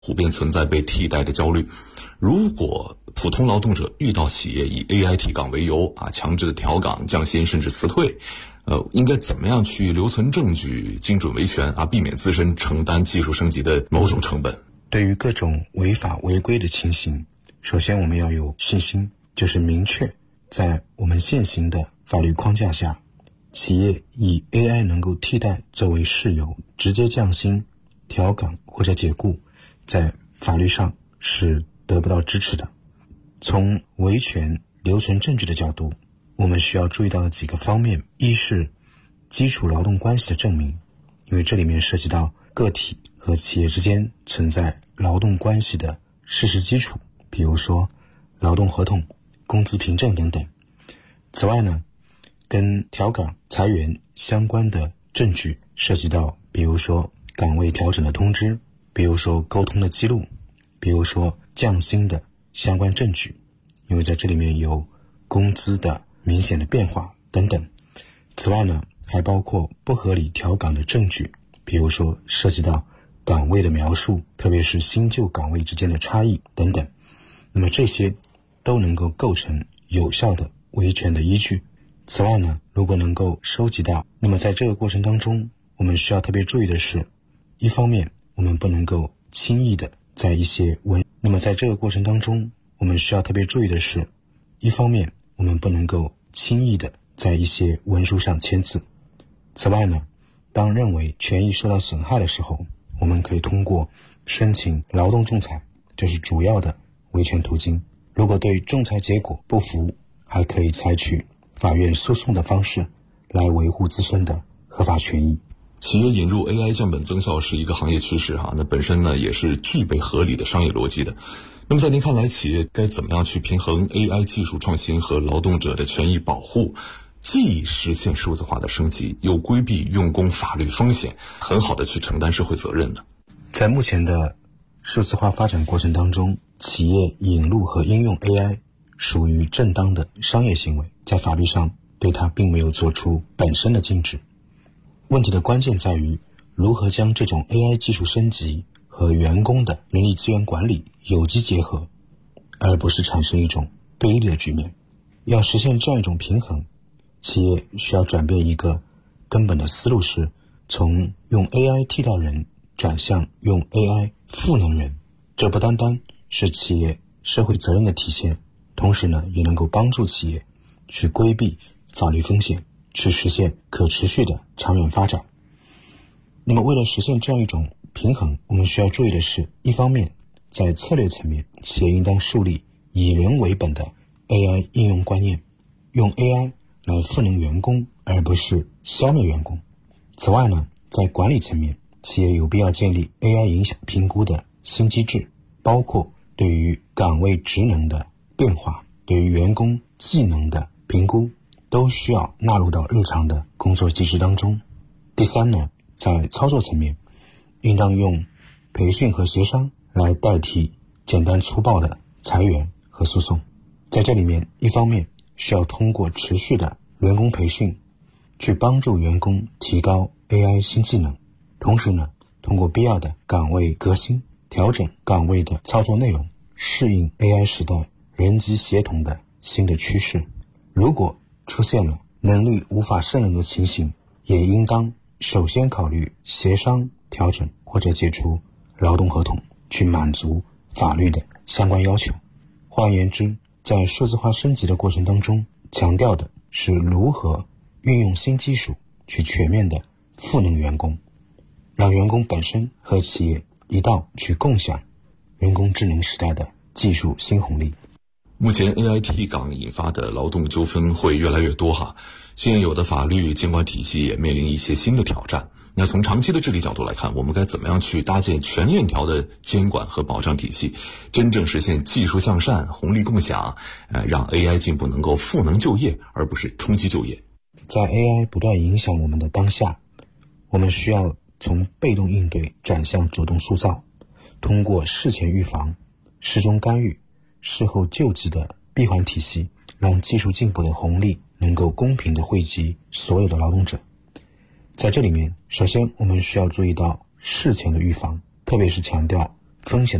普遍存在被替代的焦虑。如果普通劳动者遇到企业以 AI 替岗为由强制的调岗、降薪甚至辞退，应该怎么样去留存证据、精准维权避免自身承担技术升级的某种成本？ 对于各种违法违规的情形，首先我们要有信心，就是明确在我们现行的法律框架下，企业以 AI 能够替代作为事由直接降薪、调岗或者解雇，在法律上是得不到支持的。从维权留存证据的角度，我们需要注意到的几个方面，一是基础劳动关系的证明，因为这里面涉及到个体和企业之间存在劳动关系的事实基础，比如说劳动合同、工资凭证等等。此外呢，跟调岗、裁员相关的证据涉及到，比如说岗位调整的通知，比如说沟通的记录，比如说降薪的相关证据，因为在这里面有工资的明显的变化等等。此外呢，还包括不合理调岗的证据，比如说涉及到岗位的描述，特别是新旧岗位之间的差异等等。那么这些都能够构成有效的维权的依据。此外呢，如果能够收集到，那么在这个过程当中，我们需要特别注意的是，一方面我们不能够轻易的在一些文书上签字。此外呢，当认为权益受到损害的时候，我们可以通过申请劳动仲裁，这是主要的维权途径。如果对仲裁结果不服，还可以采取法院诉讼的方式来维护自身的合法权益。 企业引入 AI 降本增效是一个行业趋势那本身呢也是具备合理的商业逻辑的。那么在您看来，企业该怎么样去平衡 AI 技术创新和劳动者的权益保护，既实现数字化的升级，又规避用工法律风险，很好的去承担社会责任呢？ 在目前的数字化发展过程当中，企业引入和应用 AI 属于正当的商业行为，在法律上对它并没有做出本身的禁止。问题的关键在于如何将这种 AI 技术升级和员工的人力资源管理有机结合，而不是产生一种对立的局面。要实现这样一种平衡，企业需要转变一个根本的思路，是从用 AI 替代人转向用 AI 赋能人。这不单单是企业社会责任的体现，同时呢，也能够帮助企业去规避法律风险，去实现可持续的长远发展。那么为了实现这样一种平衡，我们需要注意的是，一方面在策略层面，企业应当树立以人为本的 AI 应用观念，用 AI 来赋能员工，而不是消灭员工。此外呢，在管理层面，企业有必要建立 AI 影响评估的新机制，包括对于岗位职能的变化，对于员工技能的评估，都需要纳入到日常的工作机制当中。第三呢，在操作层面，应当用培训和协商来代替简单粗暴的裁员和诉讼。在这里面，一方面需要通过持续的员工培训，去帮助员工提高 AI 新技能，同时呢，通过必要的岗位革新，调整岗位的操作内容，适应 AI 时代人机协同的新的趋势。如果出现了能力无法胜任的情形，也应当首先考虑协商、调整或者解除劳动合同，去满足法律的相关要求。换言之，在数字化升级的过程当中，强调的是如何运用新技术去全面的赋能员工，让员工本身和企业一道去共享人工智能时代的技术新红利。 目前 AI 替岗引发的劳动纠纷会越来越多现有的法律监管体系也面临一些新的挑战。那从长期的治理角度来看，我们该怎么样去搭建全链条的监管和保障体系，真正实现技术向善、红利共享，让 AI 进步能够赋能就业，而不是冲击就业。 在 AI 不断影响我们的当下，我们需要从被动应对转向主动塑造，通过事前预防、事中干预、事后救济的闭环体系，让技术进步的红利能够公平地惠及所有的劳动者。在这里面，首先我们需要注意到事前的预防，特别是强调风险